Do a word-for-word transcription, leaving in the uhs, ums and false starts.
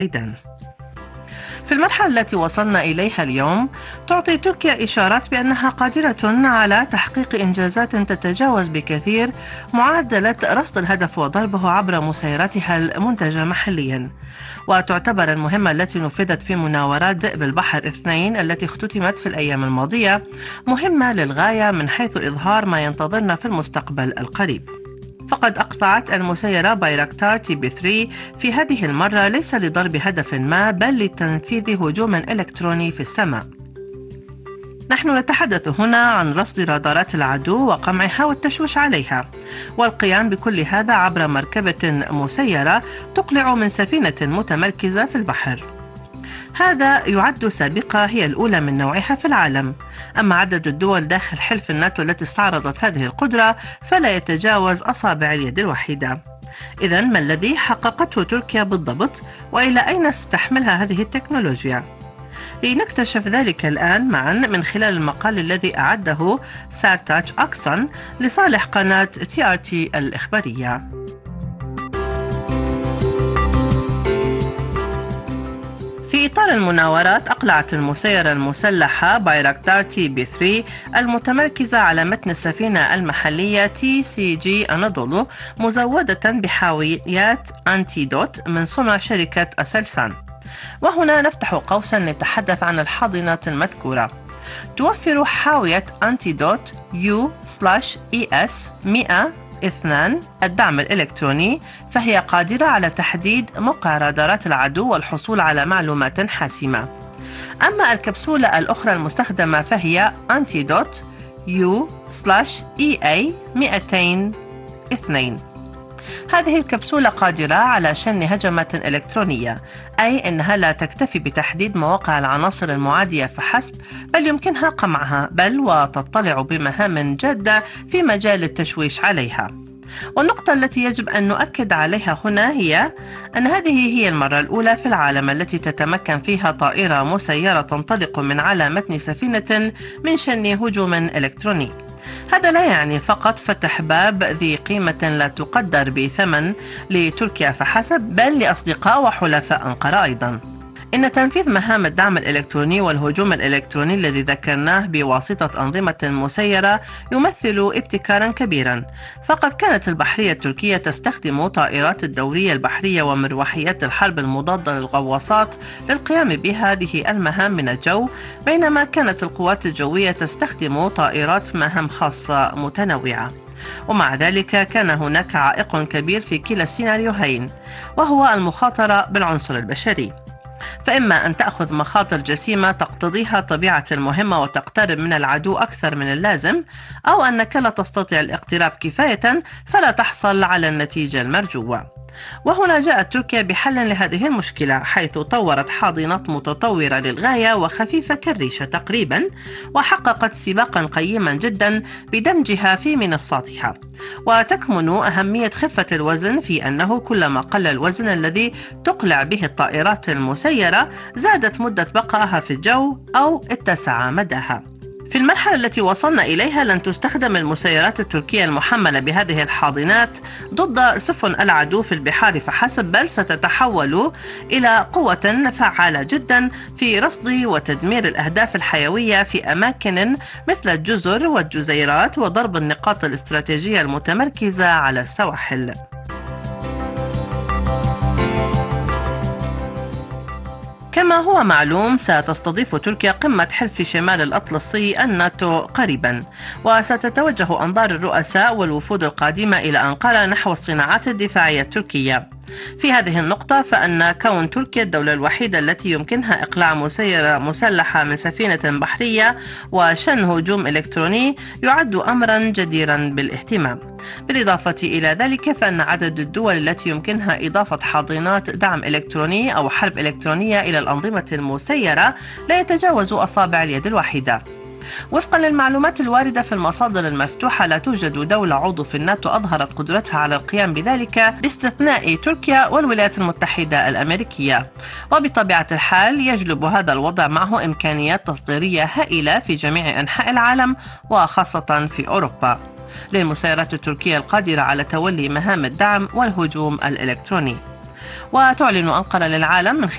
أيضاً. في المرحلة التي وصلنا إليها اليوم، تعطي تركيا إشارات بأنها قادرة على تحقيق إنجازات تتجاوز بكثير معدلة رصد الهدف وضربه عبر مسيراتها المنتجة محلياً. وتعتبر المهمة التي نفذت في مناورات ذئب البحر اثنين التي اختتمت في الأيام الماضية مهمة للغاية من حيث إظهار ما ينتظرنا في المستقبل القريب. فقد أقطعت المسيرة بايراكتار تي بي ثلاثة في هذه المرة ليس لضرب هدف ما، بل لتنفيذ هجوم إلكتروني في السماء. نحن نتحدث هنا عن رصد رادارات العدو وقمعها والتشويش عليها، والقيام بكل هذا عبر مركبة مسيرة تقلع من سفينة متمركزة في البحر. هذا يعد سابقة هي الأولى من نوعها في العالم. أما عدد الدول داخل حلف الناتو التي استعرضت هذه القدرة فلا يتجاوز أصابع اليد الواحدة. إذن ما الذي حققته تركيا بالضبط؟ وإلى أين ستحملها هذه التكنولوجيا؟ لنكتشف ذلك الآن معا من خلال المقال الذي أعده سارتاج أكسون لصالح قناة تي آر تي الإخبارية. في إطار المناورات، أقلعت المسيرة المسلحة بايراكتار تي بي ثلاثة المتمركزة على متن السفينة المحلية تي سي جي أناضولو مزودة بحاويات أنتيدوت من صنع شركة أسلسان. وهنا نفتح قوسا لنتحدث عن الحاضنات المذكورة. توفر حاوية أنتيدوت يو إي إس مئة اثنان الدعم الإلكتروني، فهي قادرة على تحديد موقع رادارات العدو والحصول على معلومات حاسمة. أما الكبسولة الأخرى المستخدمة فهي أنتيدوت يو إي إي مئتين واثنين. هذه الكبسولة قادرة على شن هجمات إلكترونية، أي أنها لا تكتفي بتحديد مواقع العناصر المعادية فحسب، بل يمكنها قمعها، بل وتطلع بمهام جادة في مجال التشويش عليها. والنقطة التي يجب أن نؤكد عليها هنا هي أن هذه هي المرة الأولى في العالم التي تتمكن فيها طائرة مسيرة تنطلق من على متن سفينة من شن هجوم إلكتروني. هذا لا يعني فقط فتح باب ذي قيمة لا تقدر بثمن لتركيا فحسب، بل لأصدقاء وحلفاء أنقرة أيضا. إن تنفيذ مهام الدعم الإلكتروني والهجوم الإلكتروني الذي ذكرناه بواسطة أنظمة مسيرة يمثل ابتكارا كبيرا، فقد كانت البحرية التركية تستخدم طائرات الدورية البحرية ومروحيات الحرب المضادة للغواصات للقيام بهذه المهام من الجو، بينما كانت القوات الجوية تستخدم طائرات مهام خاصة متنوعة. ومع ذلك كان هناك عائق كبير في كلا السيناريوهين، وهو المخاطرة بالعنصر البشري. فإما أن تأخذ مخاطر جسيمة تقتضيها طبيعة المهمة وتقترب من العدو أكثر من اللازم، أو أنك لا تستطيع الاقتراب كفاية فلا تحصل على النتيجة المرجوة. وهنا جاءت تركيا بحل لهذه المشكلة، حيث طورت حاضنات متطورة للغاية وخفيفة كالريشة تقريبا، وحققت سباقا قيما جدا بدمجها في منصاتها. وتكمن أهمية خفة الوزن في أنه كلما قل الوزن الذي تقلع به الطائرات المسيرة زادت مدة بقائها في الجو أو اتسع مداها. في المرحلة التي وصلنا إليها لن تستخدم المسيرات التركية المحملة بهذه الحاضنات ضد سفن العدو في البحار فحسب، بل ستتحول إلى قوة فعالة جدا في رصد وتدمير الأهداف الحيوية في أماكن مثل الجزر والجزيرات وضرب النقاط الاستراتيجية المتمركزة على السواحل. كما هو معلوم، ستستضيف تركيا قمة حلف شمال الأطلسي الناتو قريبا، وستتوجه أنظار الرؤساء والوفود القادمة إلى أنقرة نحو الصناعات الدفاعية التركية. في هذه النقطة فإن كون تركيا الدولة الوحيدة التي يمكنها إقلاع مسيرة مسلحة من سفينة بحرية وشن هجوم إلكتروني يعد أمرا جديرا بالاهتمام. بالإضافة إلى ذلك فإن عدد الدول التي يمكنها إضافة حاضنات دعم إلكتروني أو حرب إلكترونية إلى الأنظمة المسيرة لا يتجاوز أصابع اليد الواحدة. وفقا للمعلومات الواردة في المصادر المفتوحة لا توجد دولة عضو في الناتو أظهرت قدرتها على القيام بذلك باستثناء تركيا والولايات المتحدة الأمريكية. وبطبيعة الحال يجلب هذا الوضع معه إمكانيات تصديرية هائلة في جميع أنحاء العالم وخاصة في أوروبا للمسيرات التركية القادرة على تولي مهام الدعم والهجوم الإلكتروني. وتعلن أنقرة للعالم من